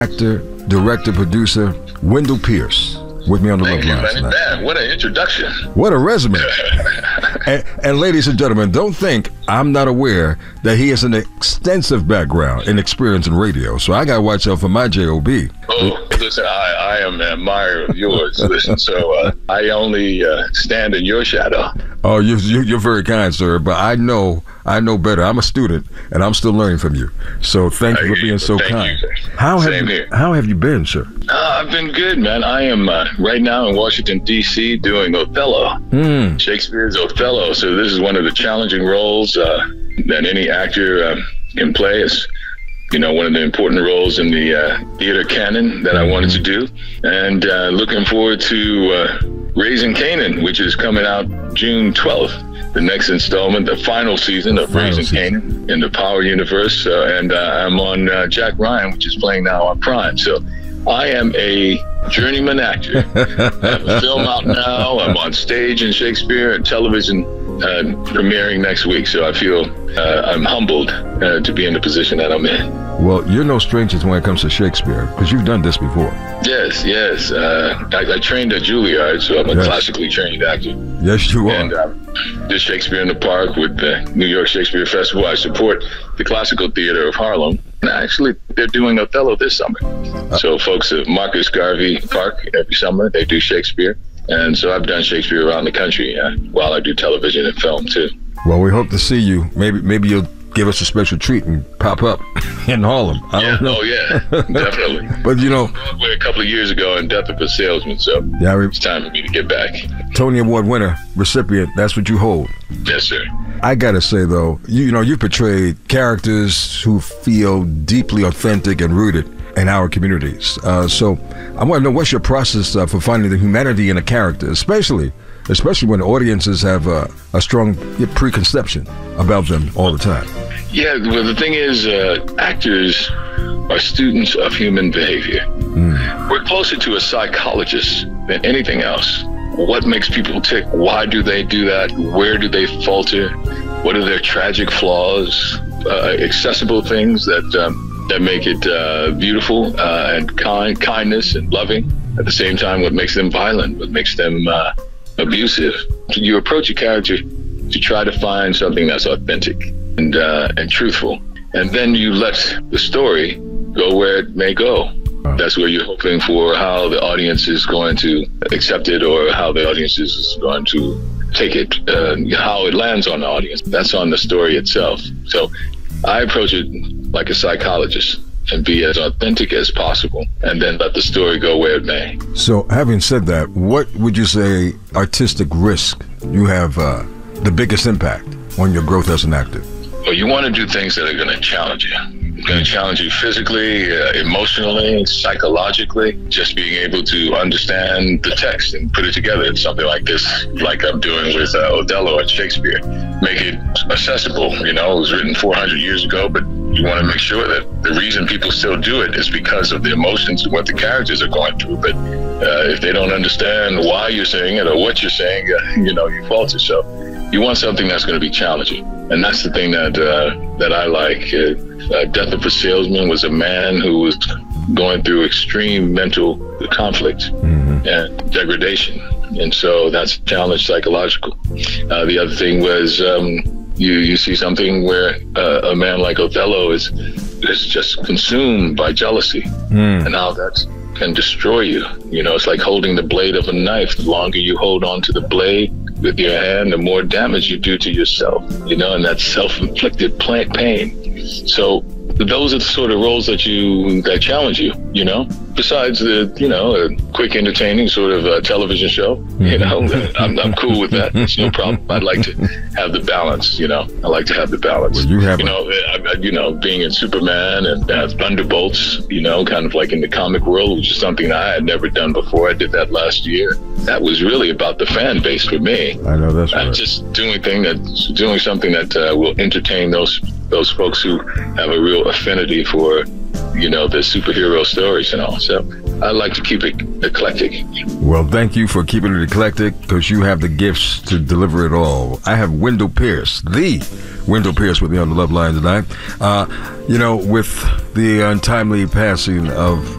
actor, director, producer, Wendell Pierce, with me on the Love Lines tonight. Man, what an introduction. What a resume. and ladies and gentlemen, don't think I'm not aware that he has an extensive background and experience in radio. So I got to watch out for my J.O.B. Oh, listen, I am an admirer of yours. Listen, so I only stand in your shadow. Oh, you're very kind, sir. But I know better. I'm a student, and I'm still learning from you. So thank you for being so kind. How have you been, sir? I've been good, man. I am right now in Washington, D.C. doing Othello, Shakespeare's Othello. So this is one of the challenging roles that any actor can play. It's, one of the important roles in the theater canon that I wanted to do. And looking forward to Raising Kanan, which is coming out June 12th. The next installment, the final season of Raising Kanan in the Power universe. And I'm on Jack Ryan, which is playing now on Prime. So I am a journeyman actor. I have a film out now. I'm on stage in Shakespeare and television premiering next week. So I feel I'm humbled to be in the position that I'm in. Well, you're no strangers when it comes to Shakespeare, because you've done this before. Yes. I trained at Juilliard, so I'm a classically trained actor. Yes, you are. And did Shakespeare in the Park with the New York Shakespeare Festival. I support the Classical Theater of Harlem. And actually, they're doing Othello this summer. So folks at Marcus Garvey Park, every summer, they do Shakespeare. And so I've done Shakespeare around the country while I do television and film, too. Well, we hope to see you. Maybe you'll give us a special treat and pop up in Harlem. I don't know. Oh, yeah, definitely. But, a couple of years ago in Death of a Salesman, so it's time for me to get back. Tony Award winner, recipient, that's what you hold. Yes, sir. I gotta say, though, you portrayed characters who feel deeply authentic and rooted in our communities. So I want to know, what's your process for finding the humanity in a character, especially when audiences have a strong preconception about them all the time? Yeah, well, the thing is, actors are students of human behavior. We're closer to a psychologist than anything else. What makes people tick? Why do they do that? Where do they falter? What are their tragic flaws? Accessible things that make it beautiful and kindness and loving. At the same time, what makes them violent? What makes them abusive? You approach a character to try to find something that's authentic and truthful, and then you let the story go where it may go. That's where you're hoping for how the audience is going to accept it, or how the audience is going to take it, how it lands on the audience. That's on the story itself. So I approach it like a psychologist and be as authentic as possible, and then let the story go where it may. So having said that, what would you say artistic risk you have the biggest impact on your growth as an actor? Well, you want to do things that are going to challenge you. Going to challenge you physically, emotionally, psychologically. Just being able to understand the text and put it together. Something like this, like I'm doing with Othello at Shakespeare. Make it accessible. It was written 400 years ago, but you want to make sure that the reason people still do it is because of the emotions and what the characters are going through. But if they don't understand why you're saying it or what you're saying, you falter. So you want something that's going to be challenging. And that's the thing that I like. Death of a Salesman was a man who was going through extreme mental conflict and degradation. And so that's a challenge psychological. The other thing was you see something where a man like Othello is just consumed by jealousy and how that can destroy you. It's like holding the blade of a knife. The longer you hold on to the blade with your hand, the more damage you do to yourself, and that's self-inflicted pain. So those are the sort of roles that challenge you, besides the, quick entertaining sort of television show, I'm cool with that. It's no problem. I'd like to have the balance, I like to have the balance. Well, you have being in Superman and have Thunderbolts, kind of like in the comic world, which is something I had never done before. I did that last year. That was really about the fan base for me. I know that's right. Just doing something that will entertain those folks who have a real affinity for, the superhero stories and all. So I like to keep it eclectic. Well, thank you for keeping it eclectic, because you have the gifts to deliver it all. I have Wendell Pierce, the Wendell Pierce, with me on the Love Line tonight. With the untimely passing of